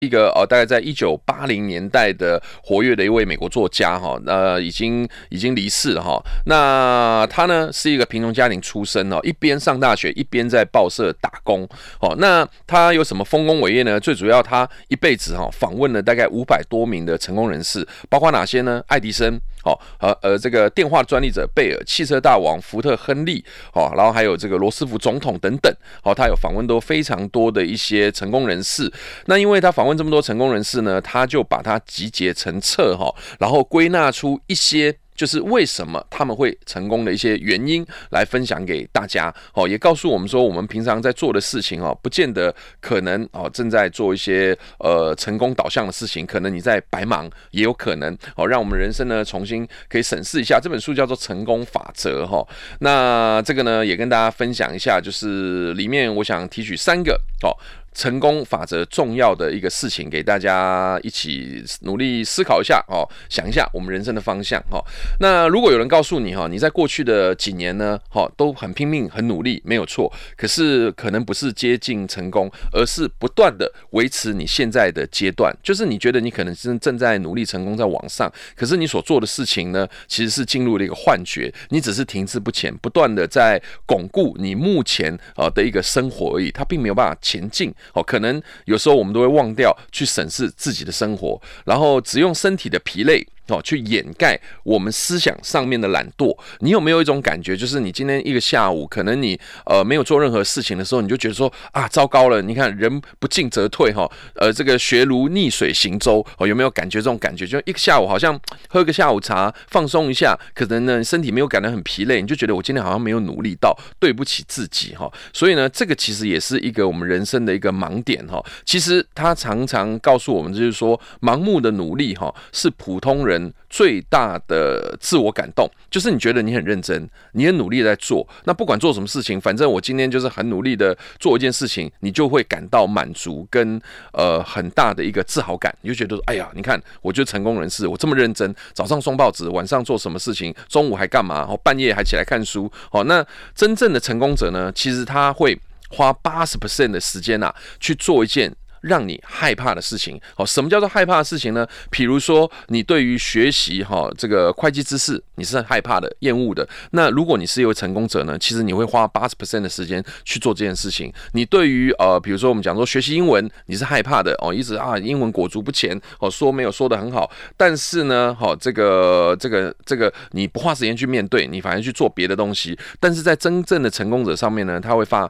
一个大概在1980年代的活跃的一位美国作家哈，已经离世了哈。那他呢是一个贫穷家庭出身哦，一边上大学一边在报社打工哦。那他有什么丰功伟业呢？最主要他一辈子哈访问了大概500多名的成功人士，包括哪些呢？爱迪生。这个电话专利者贝尔、汽车大王福特亨利，然后还有这个罗斯福总统等等，他有访问都非常多的一些成功人士。那因为他访问这么多成功人士呢，他就把它集结成册，然后归纳出一些就是为什么他们会成功的一些原因来分享给大家，也告诉我们说，我们平常在做的事情不见得可能正在做一些成功导向的事情，可能你在白忙，也有可能让我们人生呢重新可以审视一下。这本书叫做《成功法则》那这个呢也跟大家分享一下，就是里面我想提取3个成功法则重要的一个事情，给大家一起努力思考一下想一下我们人生的方向那如果有人告诉你你在过去的几年呢都很拼命很努力，没有错，可是可能不是接近成功，而是不断的维持你现在的阶段，就是你觉得你可能是正在努力成功在往上，可是你所做的事情呢其实是进入了一个幻觉，你只是停滞不前，不断的在巩固你目前的一个生活而已，它并没有办法前进可能有时候我们都会忘掉去审视自己的生活，然后只用身体的疲累去掩盖我们思想上面的懒惰。你有没有一种感觉，就是你今天一个下午，可能你没有做任何事情的时候，你就觉得说啊，糟糕了！你看人不进则退这个学如逆水行舟有没有感觉这种感觉？就一个下午好像喝个下午茶放松一下，可能呢身体没有感到很疲累，你就觉得我今天好像没有努力到，对不起自己所以呢，这个其实也是一个我们人生的一个盲点其实他常常告诉我们，就是说盲目的努力是普通人最大的自我感动，就是你觉得你很认真，你很努力在做，那不管做什么事情，反正我今天就是很努力的做一件事情，你就会感到满足跟很大的一个自豪感，你就觉得哎呀，你看我就是成功人士，我这么认真，早上送报纸，晚上做什么事情，中午还干嘛，半夜还起来看书那真正的成功者呢，其实他会花80% 的时间去做一件让你害怕的事情什么叫做害怕的事情呢？比如说你对于学习这个会计知识你是害怕的、厌恶的，那如果你是一位成功者呢，其实你会花80% 的时间去做这件事情。你对于比如说我们讲说学习英文你是害怕的一直英文裹足不前说没有说得很好，但是呢这个你不花时间去面对，你反而去做别的东西。但是在真正的成功者上面呢，他会花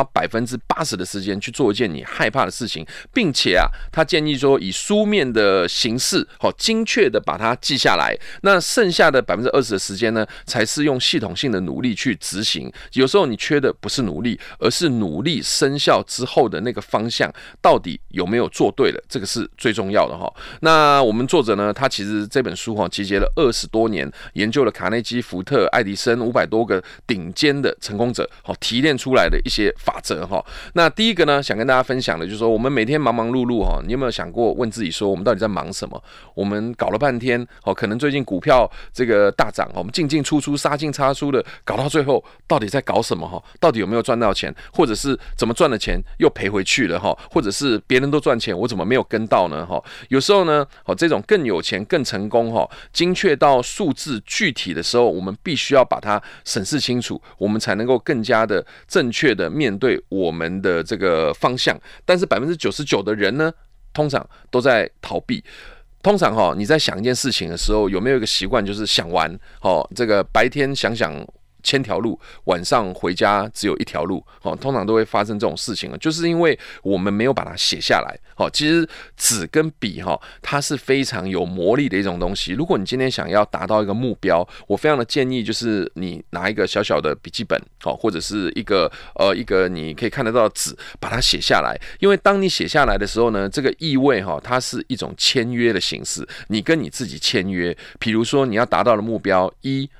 80%的时间去做一件你害怕的事情，并且他建议说以书面的形式精确的把它记下来，那剩下的20%的时间呢，才是用系统性的努力去执行。有时候你缺的不是努力，而是努力生效之后的那个方向到底有没有做对了，这个是最重要的那我们作者呢，他其实这本书集结了20多年，研究了卡内基、福特、爱迪生500多个顶尖的成功者提炼出来的一些法则那第一个呢，想跟大家分享的就是说，我们每天忙忙碌碌你有没有想过问自己说，我们到底在忙什么？我们搞了半天可能最近股票这个大涨我们进进出出杀进杀出的，搞到最后到底在搞什么到底有没有赚到钱，或者是怎么赚的钱又赔回去了或者是别人都赚钱，我怎么没有跟到呢有时候呢这种更有钱更成功精确到数字具体的时候，我们必须要把它审视清楚，我们才能够更加的正确的面对我们的这个方向。但是99%的人呢，通常都在逃避。通常你在想一件事情的时候，有没有一个习惯，就是想完这个白天想1000条路，晚上回家只有1条路通常都会发生这种事情就是因为我们没有把它写下来其实纸跟笔它是非常有魔力的一种东西。如果你今天想要达到一个目标，我非常的建议就是你拿一个小小的笔记本或者是一个你可以看得到的纸，把它写下来。因为当你写下来的时候呢，这个意味它是一种签约的形式，你跟你自己签约。比如说你要达到的目标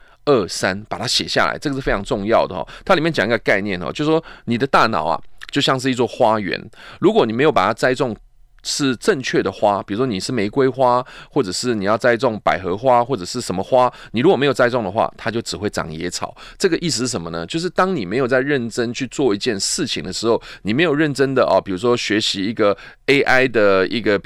1、2、3，把它写下来，这个是非常重要的它里面讲一个概念就是说你的大脑就像是一座花园，如果你没有把它栽种是正确的花，比如说你是玫瑰花，或者是你要栽种百合花，或者是什么花，你如果没有栽种的话，它就只会长野草。这个意思是什么呢？就是当你没有在认真去做一件事情的时候，你没有认真的比如说学习一个 AI 的一个